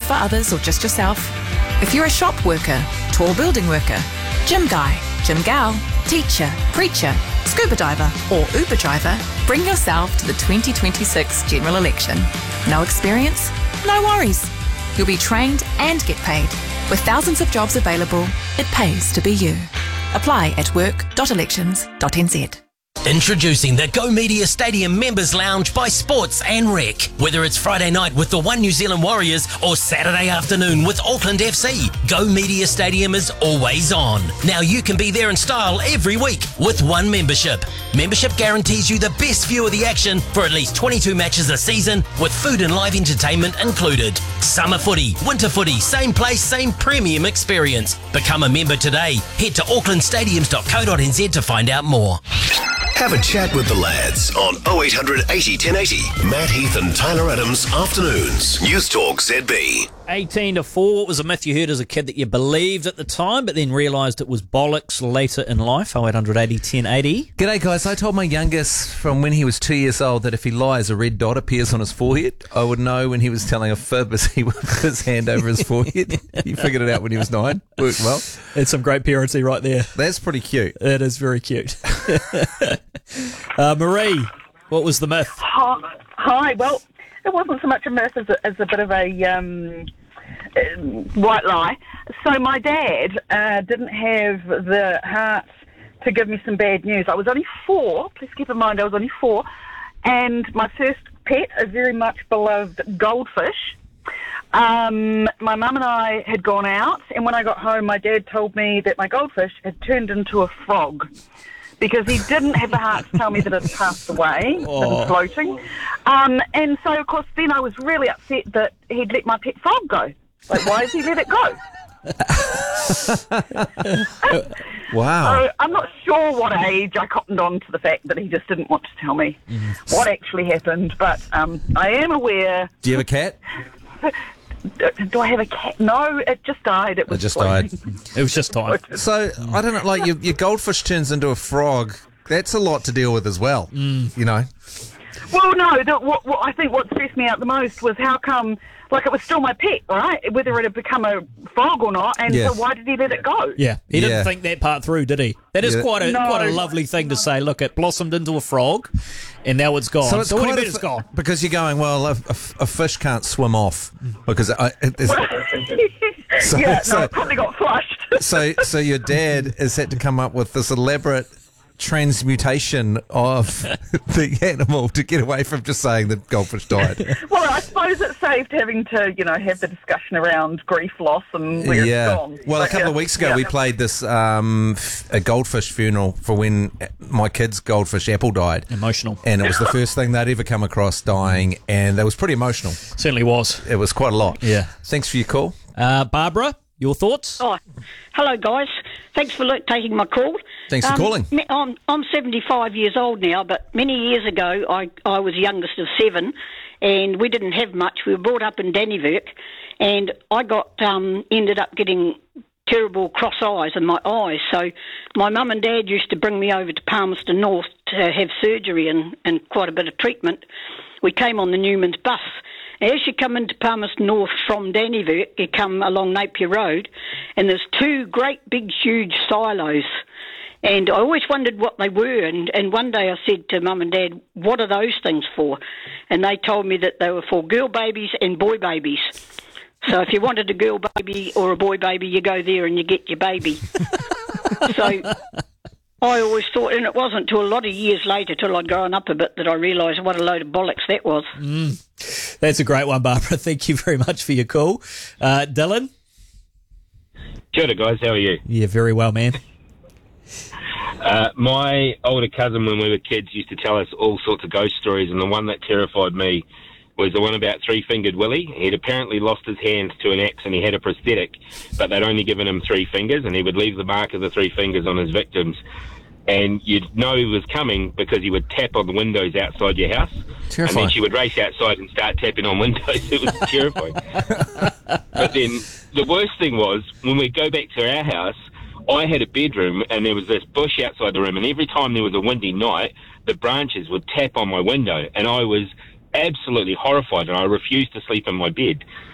for others or just yourself, if you're a shop worker, tall building worker, gym guy, gym gal, teacher, preacher, scuba diver or Uber driver, bring yourself to the 2026 general election. No experience? No worries. You'll be trained and get paid. With thousands of jobs available, it pays to be you. Apply at work.elections.nz. Introducing the Go Media Stadium Members Lounge by Sports and Rec. Whether it's Friday night with the One New Zealand Warriors or Saturday afternoon with Auckland FC, Go Media Stadium is always on. Now you can be there in style every week with one membership. Membership guarantees you the best view of the action for at least 22 matches a season with food and live entertainment included. Summer footy, winter footy, same place, same premium experience. Become a member today. Head to aucklandstadiums.co.nz to find out more. Have a chat with the lads on 0800 80 1080. Matt Heath and Tyler Adams Afternoons. News Talk ZB. 18-4 was a myth you heard as a kid that you believed at the time, but then realised it was bollocks later in life. 0800 80 1080. G'day guys, I told my youngest from when he was 2 years old that if he lies a red dot appears on his forehead. I would know when he was telling a fib as he would put his hand over his forehead. He figured it out when he was 9. Worked well. It's some great parenting right there. That's pretty cute. It is very cute. Marie, what was the myth? Hi. Well, it wasn't so much a myth as a bit of a white lie. So my dad didn't have the heart to give me some bad news. I was only 4. Please keep in mind I was only 4. And my first pet, a very much beloved goldfish. My mum and I had gone out, and when I got home, my dad told me that my goldfish had turned into a frog. Because he didn't have the heart to tell me that it had passed away and floating. And so, of course, then I was really upset that he'd let my pet frog go. Like, why has he let it go? Wow. So I'm not sure what age I cottoned on to the fact that he just didn't want to tell me what actually happened. But I am aware... Do you have a cat? Do I have a cat? No, it just died. It just died. It was just time. So, I don't know, like your goldfish turns into a frog. That's a lot to deal with as well, you know. Well, no, what I think what stressed me out the most was how come, like, it was still my pet, right? Whether it had become a frog or not, and so why did he let it go? Yeah, he didn't think that part through, did he? That is quite a lovely thing to say. Look, it blossomed into a frog, and now it's gone. So, what do you mean it's gone? Because you're going, well, a fish can't swim off because it probably got flushed. So your dad has had to come up with this elaborate transmutation of the animal to get away from just saying that goldfish died. Well, I suppose it saved having to, have the discussion around grief loss and where it's gone. Well, a couple of weeks ago we played this a goldfish funeral for when my kid's goldfish Apple died. Emotional. And it was the first thing they'd ever come across dying, and that was pretty emotional. Certainly was. It was quite a lot. Yeah. Thanks for your call. Barbara, your thoughts? Oh, hello guys. Thanks for taking my call. Thanks for calling. I'm 75 years old now, but many years ago I was youngest of 7, and we didn't have much. We were brought up in Dannyvirk, and I ended up getting terrible cross eyes in my eyes. So my mum and dad used to bring me over to Palmerston North to have surgery and quite a bit of treatment. We came on the Newman's bus. As you come into Palmerston North from Dannyvirk, you come along Napier Road, and there's 2 great big huge silos. And I always wondered what they were, and one day I said to Mum and Dad, what are those things for? And they told me that they were for girl babies and boy babies. So if you wanted a girl baby or a boy baby, you go there and you get your baby. So I always thought, and it wasn't till a lot of years later, till I'd grown up a bit, that I realised what a load of bollocks that was. That's a great one, Barbara. Thank you very much for your call. Dylan? Kia ora, guys. How are you? Yeah, very well, man. My older cousin, when we were kids, used to tell us all sorts of ghost stories, and the one that terrified me was the one about Three-Fingered Willie. He'd apparently lost his hands to an axe and he had a prosthetic, but they'd only given him 3 fingers, and he would leave the mark of the 3 fingers on his victims. And you'd know he was coming because he would tap on the windows outside your house. Terrifying. And then she would race outside and start tapping on windows. It was terrifying. But then the worst thing was, when we'd go back to our house, I had a bedroom and there was this bush outside the room, and every time there was a windy night, the branches would tap on my window, and I was absolutely horrified, and I refused to sleep in my bed.